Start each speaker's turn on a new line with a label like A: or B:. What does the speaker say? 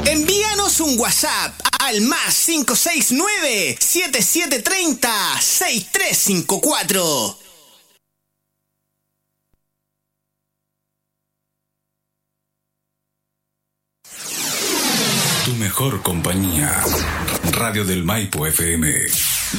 A: Envíanos un WhatsApp al más 569-7730-6354.
B: Tu mejor compañía. Radio del Maipo FM.